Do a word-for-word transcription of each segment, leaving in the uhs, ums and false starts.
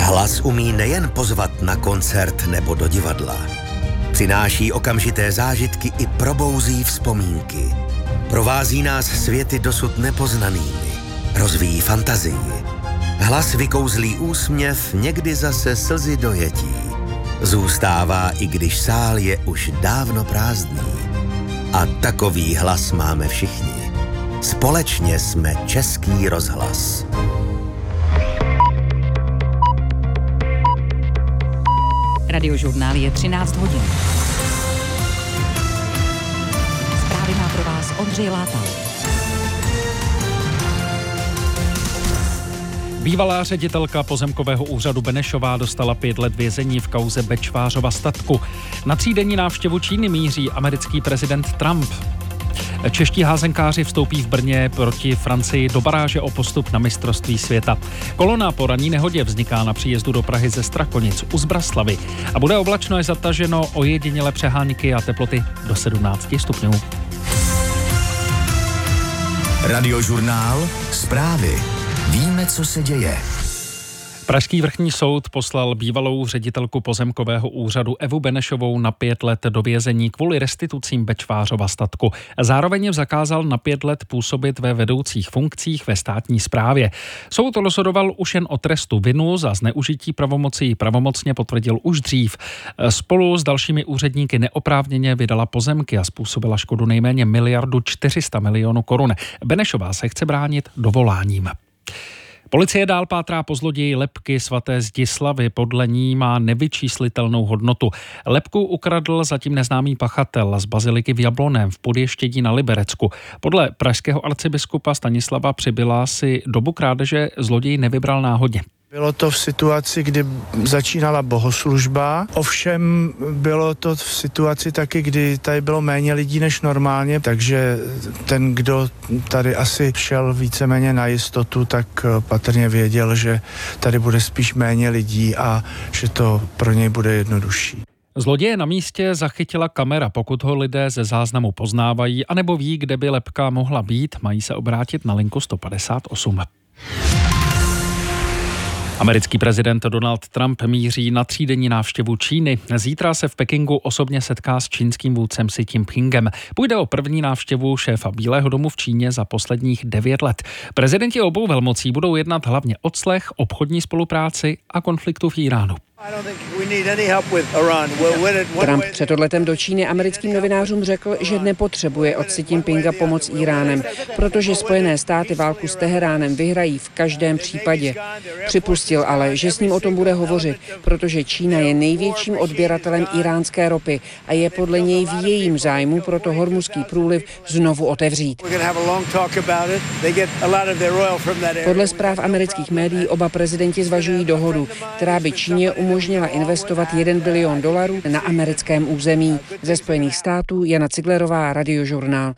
Hlas umí nejen pozvat na koncert nebo do divadla. Přináší okamžité zážitky i probouzí vzpomínky. Provází nás světy dosud nepoznanými. Rozvíjí fantazii. Hlas vykouzlí úsměv, někdy zase slzy dojetí. Zůstává, i když sál je už dávno prázdný. A takový hlas máme všichni. Společně jsme Český rozhlas. Radiožurnál je třináct hodin. Zprávy má pro vás Ondřej Látal. Bývalá ředitelka pozemkového úřadu Benešová dostala pět let vězení v kauze Bečvářova statku. Na třídenní návštěvu Číny míří americký prezident Trump. Čeští házenkáři vstoupí v Brně proti Francii do baráže o postup na mistrovství světa. Kolona po ranní nehodě vzniká na příjezdu do Prahy ze Strakonic u Zbraslavy a bude oblačno až zataženo, ojedinělé přehánky a teploty do sedmnáct stupňů. Radiožurnál, zprávy. Víme, co se děje. Pražský vrchní soud poslal bývalou ředitelku pozemkového úřadu Evu Benešovou na pět let do vězení kvůli restitucím Bečvářova statku. Zároveň jim zakázal na pět let působit ve vedoucích funkcích ve státní správě. Soud rozhodoval už jen o trestu vinu za zneužití pravomocí pravomocně potvrdil už dřív. Spolu s dalšími úředníky neoprávněně vydala pozemky a způsobila škodu nejméně miliardu čtyři sta milionů korun. Benešová se chce bránit dovoláním. Policie dál pátrá po zloději lebky svaté Zdislavy, podle ní má nevyčíslitelnou hodnotu. Lebku ukradl zatím neznámý pachatel z baziliky v Jablonném v Podještědí na Liberecku. Podle pražského arcibiskupa Stanislava Přibyla si dobu krádeže zloděj nevybral náhodně. Bylo to v situaci, kdy začínala bohoslužba, ovšem bylo to v situaci taky, kdy tady bylo méně lidí než normálně, takže ten, kdo tady asi šel víceméně na jistotu, tak patrně věděl, že tady bude spíš méně lidí a že to pro něj bude jednodušší. Zloděje na místě zachytila kamera, pokud ho lidé ze záznamu poznávají, anebo ví, kde by lebka mohla být, mají se obrátit na linku sto padesát osm. Americký prezident Donald Trump míří na třídenní návštěvu Číny. Zítra se v Pekingu osobně setká s čínským vůdcem Xi Jinpingem. Půjde o první návštěvu šéfa Bílého domu v Číně za posledních devět let. Prezidenti obou velmocí budou jednat hlavně o clech, obchodní spolupráci a konfliktu v Iránu. Trump před odletem do Číny americkým novinářům řekl, že nepotřebuje od Xi Jinpinga pomoc s Iránem, protože Spojené státy válku s Teheránem vyhrají v každém případě. Připustil ale, že s ním o tom bude hovořit, protože Čína je největším odběratelem iránské ropy a je podle něj v jejím zájmu proto Hormuzský průliv znovu otevřít. Podle zpráv amerických médií oba prezidenti zvažují dohodu, která by Číně umožnila investovat jeden bilion dolarů na americkém území. Ze Spojených států Jana Ciglerová, Radiožurnál.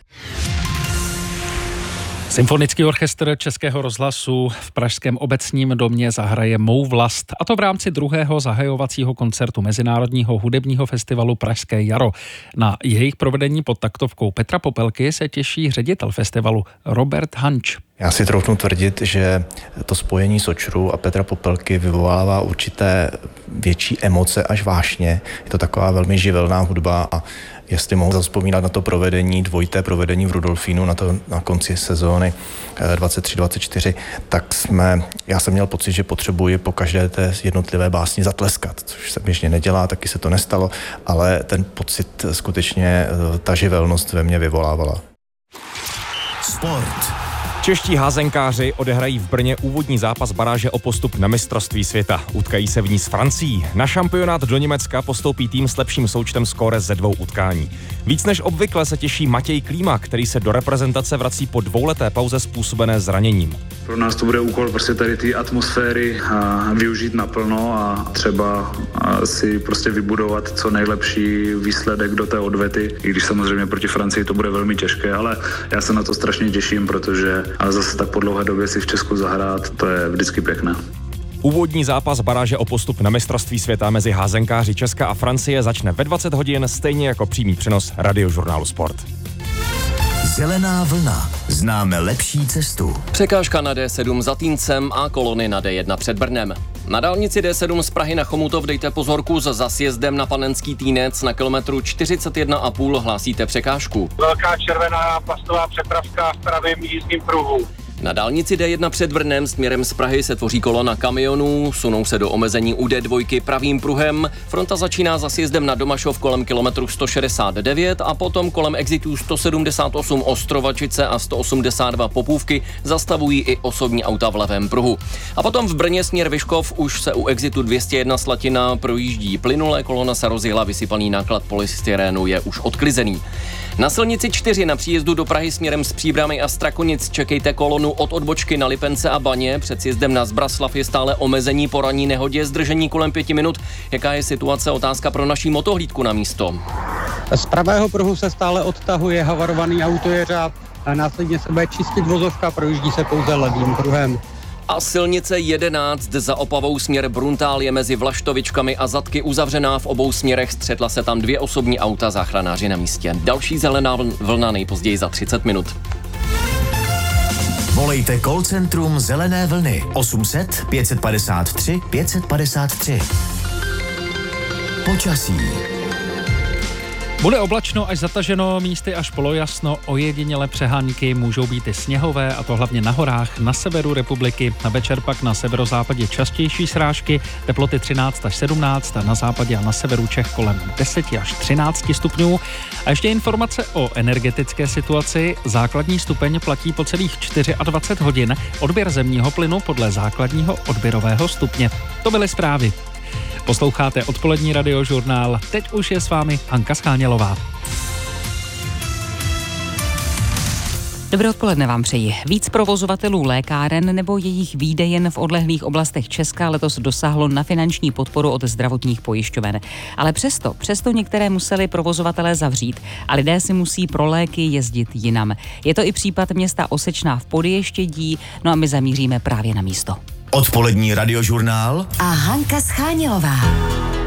Symfonický orchestr Českého rozhlasu v pražském Obecním domě zahraje Mou vlast, a to v rámci druhého zahajovacího koncertu Mezinárodního hudebního festivalu Pražské jaro. Na jejich provedení pod taktovkou Petra Popelky se těší ředitel festivalu Robert Hanč. Já si troufnu tvrdit, že to spojení Sočru a Petra Popelky vyvolává určité větší emoce až vášně. Je to taková velmi živelná hudba a jestli mohu zavzpomínat na to provedení, dvojité provedení v Rudolfínu na, to, na konci sezóny dvacet tři dvacet čtyři, tak jsme, já jsem měl pocit, že potřebuji po každé té jednotlivé básni zatleskat, což se běžně nedělá, taky se to nestalo, ale ten pocit skutečně, ta živelnost ve mně vyvolávala. Sport. Čeští házenkáři odehrají v Brně úvodní zápas baráže o postup na mistrovství světa. Utkají se v ní s Francií. Na šampionát do Německa postoupí tým s lepším součtem skóre ze dvou utkání. Víc než obvykle se těší Matěj Klíma, který se do reprezentace vrací po dvouleté pauze způsobené zraněním. Pro nás to bude úkol prostě tady ty atmosféry a využít naplno a třeba a si prostě vybudovat co nejlepší výsledek do té odvety, i když samozřejmě proti Francii to bude velmi těžké, ale já se na to strašně těším, protože a zase tak po dlouhé době si v Česku zahrát, to je vždycky pěkné. Úvodní zápas baráže o postup na mistrovství světa mezi házenkáři Česka a Francie začne ve dvacet hodin, stejně jako přímý přenos Radiožurnálu Sport. Zelená vlna. Známe lepší cestu. Překážka na D sedm za Týncem a kolony na D jedna před Brnem. Na dálnici D sedm z Prahy na Chomutov dejte pozorku, za sjezdem na Panenský Týnec na kilometru čtyřicet jedna a půl hlásíte překážku. Velká červená plastová přepravka v pravém jízdním pruhu. Na dálnici D jedna před Brnem směrem z Prahy se tvoří kolona kamionů, sunou se do omezení u D dva pravým pruhem. Fronta začíná za sjezdem na Domašov kolem kilometru sto šedesát devět a potom kolem exitů sto sedmdesát osm Ostrovačice a sto osmdesát dva Popůvky zastavují i osobní auta v levém pruhu. A potom v Brně směr Vyškov už se u exitu dvě stě jedna Slatina projíždí plynule, kolona se rozjela, vysypaný náklad polystyrénu je už odklizený. Na silnici čtyři na příjezdu do Prahy směrem z Příbramy a Strakonic čekejte kolonu od odbočky na Lipence a Baně. Před sjezdem na Zbraslav je stále omezení po ranní nehodě, zdržení kolem pěti minut. Jaká je situace? Otázka pro naší motohlídku na místo. Z pravého pruhu se stále odtahuje havarovaný autojeřáb a následně se bude čistit vozovka, projíždí se pouze levým pruhem. A silnice jedenáct za Opavou směr Bruntál je mezi Vlaštovičkami a Zadky uzavřená v obou směrech. Střetla se tam dvě osobní auta, záchranáři na místě. Další zelená vlna nejpozději za třicet minut. Volejte call centrum Zelené vlny osm set pět padesát tři pět padesát tři. Počasí. Bude oblačno až zataženo, místy až polojasno, ojediněle přehánky můžou být i sněhové, a to hlavně na horách, na severu republiky, na večer pak na severozápadě častější srážky, teploty třináct až sedmnáct a na západě a na severu Čech kolem deset až třináct stupňů. A ještě informace o energetické situaci. Základní stupeň platí po celých dvacet čtyři hodin, odběr zemního plynu podle základního odběrového stupně. To byly zprávy. Posloucháte odpolední radiožurnál, teď už je s vámi Hanka Schánělová. Dobré odpoledne vám přeji. Víc provozovatelů lékáren nebo jejich výdejen v odlehlých oblastech Česka letos dosáhlo na finanční podporu od zdravotních pojišťoven. Ale přesto, přesto některé museli provozovatelé zavřít a lidé si musí pro léky jezdit jinam. Je to i případ města Osečná v Podještědí, no a my zamíříme právě na místo. Odpolední radiožurnál a Hanka Schánělová.